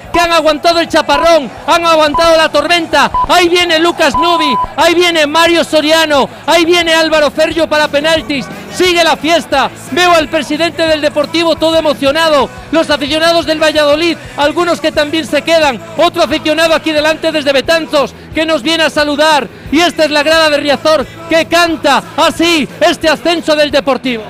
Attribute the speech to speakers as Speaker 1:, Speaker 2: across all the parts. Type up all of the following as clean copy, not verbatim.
Speaker 1: que han aguantado el chaparrón, han aguantado la tormenta. Ahí viene Lucas Nubi, ahí viene Mario Soriano, ahí viene Álvaro Ferrio para penaltis. Sigue la fiesta, veo al presidente del Deportivo todo emocionado, los aficionados del Valladolid, algunos que también se quedan, otro aficionado aquí delante desde Betanzos que nos viene a saludar, y esta es la grada de Riazor que canta así este ascenso del Deportivo.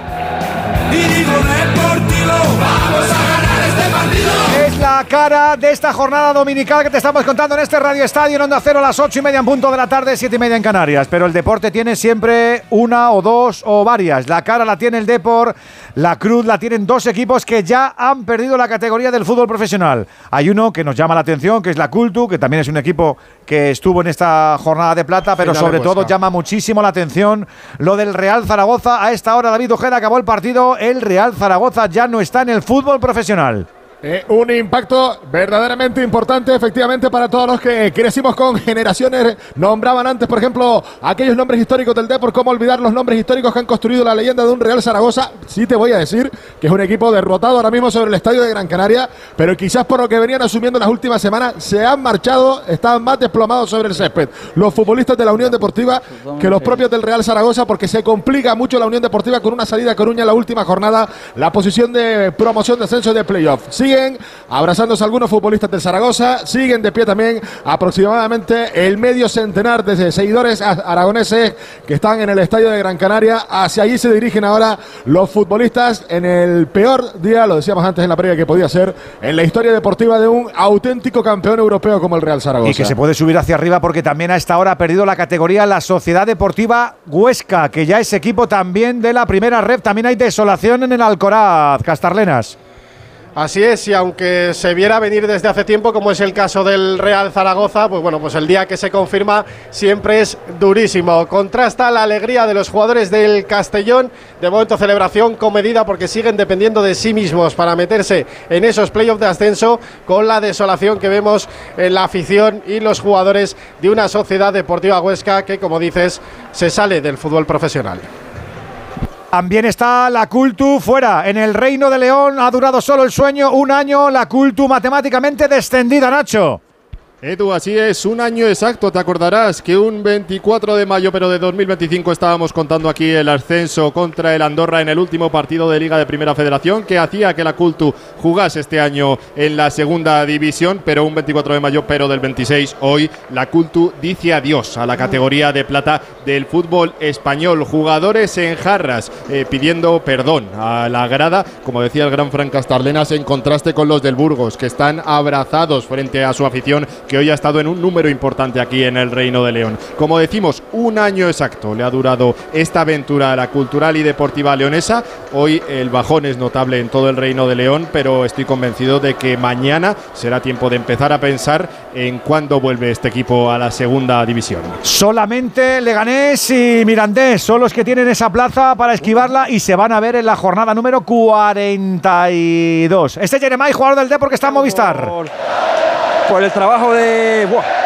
Speaker 2: Y digo Deportivo, vamos a ganar este partido.
Speaker 3: Es la cara de esta jornada dominical que te estamos contando en este Radio Estadio en Onda Cero a las 8:30 en punto de la tarde, 7:30 en Canarias. Pero el deporte tiene siempre una o dos o varias. La cara la tiene el Depor, la cruz la tienen dos equipos que ya han perdido la categoría del fútbol profesional. Hay uno que nos llama la atención, que es la Cultu, que también es un equipo que estuvo en esta jornada de plata, pero sobre todo llama muchísimo la atención lo del Real Zaragoza. A esta hora, David Ojeda, acabó el partido. El Real Zaragoza ya no está en el fútbol profesional.
Speaker 4: Un impacto verdaderamente importante, efectivamente, para todos los que crecimos con generaciones. Nombraban antes, por ejemplo, aquellos nombres históricos del Depor. ¿Cómo olvidar los nombres históricos que han construido la leyenda de un Real Zaragoza? Sí te voy a decir que es un equipo derrotado ahora mismo sobre el estadio de Gran Canaria, pero quizás por lo que venían asumiendo las últimas semanas, se han marchado, estaban más desplomados sobre el césped los futbolistas de la Unión Deportiva que los propios del Real Zaragoza, porque se complica mucho la Unión Deportiva con una salida a Coruña en la última jornada, la posición de promoción de ascenso de playoff. Siguen abrazándose algunos futbolistas del Zaragoza, siguen de pie también aproximadamente el medio centenar de seguidores aragoneses que están en el estadio de Gran Canaria. Hacia allí se dirigen ahora los futbolistas en el peor día, lo decíamos antes en la previa, que podía ser en la historia deportiva de un auténtico campeón europeo como el Real Zaragoza.
Speaker 3: Y que se puede subir hacia arriba porque también a esta hora ha perdido la categoría la Sociedad Deportiva Huesca, que ya es equipo también de la primera ref. También hay desolación en el Alcoraz, Castarlenas.
Speaker 5: Así es, y aunque se viera venir desde hace tiempo, como es el caso del Real Zaragoza, pues bueno, pues el día que se confirma siempre es durísimo. Contrasta la alegría de los jugadores del Castellón, de momento celebración comedida porque siguen dependiendo de sí mismos para meterse en esos playoffs de ascenso, con la desolación que vemos en la afición y los jugadores de una Sociedad Deportiva Huesca que, como dices, se sale del fútbol profesional.
Speaker 3: También está la Cultu fuera. En el Reino de León ha durado solo el sueño un año. La Cultu matemáticamente descendida, Nacho.
Speaker 6: Edu, así es, un año exacto. Te acordarás que un 24 de mayo, pero de 2025, estábamos contando aquí el ascenso contra el Andorra en el último partido de Liga de Primera Federación, que hacía que la Cultu jugase este año en la segunda división, pero un 24 de mayo, pero del 26, hoy la Cultu dice adiós a la categoría de plata del fútbol español. Jugadores en jarras, pidiendo perdón a la grada, como decía el gran Fran Castarlenas, en contraste con los del Burgos, que están abrazados frente a su afición, que hoy ha estado en un número importante aquí en el Reino de León. Como decimos, un año exacto le ha durado esta aventura a la cultural y deportiva leonesa. Hoy el bajón es notable en todo el Reino de León, pero estoy convencido de que mañana será tiempo de empezar a pensar en cuándo vuelve este equipo a la segunda división.
Speaker 3: Solamente Leganés y Mirandés son los que tienen esa plaza para esquivarla y se van a ver en la jornada número 42. Este es Jeremai, jugador del Depor, que está en Movistar.
Speaker 7: Por el trabajo de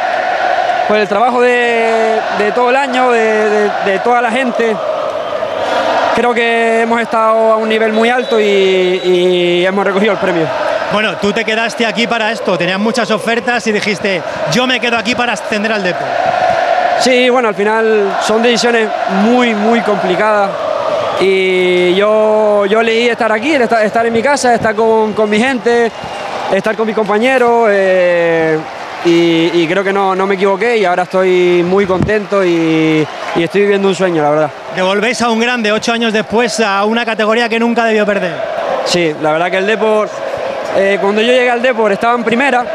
Speaker 7: todo el año, de toda la gente. Creo que hemos estado a un nivel muy alto y hemos recogido el premio.
Speaker 8: Bueno, tú te quedaste aquí para esto, tenías muchas ofertas y dijiste, yo me quedo aquí para ascender al Depor.
Speaker 7: Sí, bueno, al final son decisiones muy, muy complicadas. Y yo elegí estar aquí, estar en mi casa, estar con mi gente, estar con mis compañeros, y creo que no me equivoqué y ahora estoy muy contento y estoy viviendo un sueño, la verdad.
Speaker 8: Devolvéis a un grande 8 años después a una categoría que nunca debió perder.
Speaker 7: Sí, la verdad que el Depor, cuando yo llegué al Depor estaba en primera,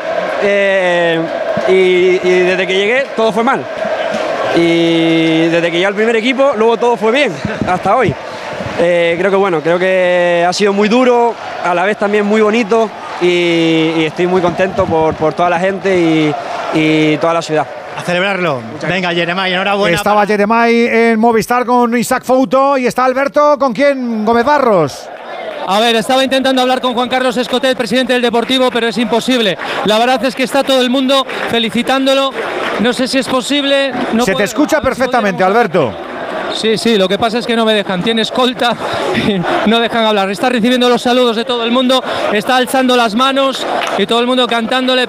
Speaker 7: y desde que llegué todo fue mal. Y desde que llegué al primer equipo, luego todo fue bien, hasta hoy. Creo que ha sido muy duro, a la vez también muy bonito, y estoy muy contento por toda la gente y toda la ciudad.
Speaker 8: A celebrarlo. Venga, Jeremai, enhorabuena.
Speaker 3: Estaba Jeremai en Movistar con Isaac Fouto y está Alberto, ¿con quién? Gómez Barros.
Speaker 1: A ver, estaba intentando hablar con Juan Carlos Escotet, presidente del Deportivo, pero es imposible. La verdad es que está todo el mundo felicitándolo. No sé si es posible. No
Speaker 3: se te escucha perfectamente, Alberto.
Speaker 1: Sí, lo que pasa es que no me dejan. Tiene escolta y no dejan hablar. Está recibiendo los saludos de todo el mundo, está alzando las manos y todo el mundo cantándole.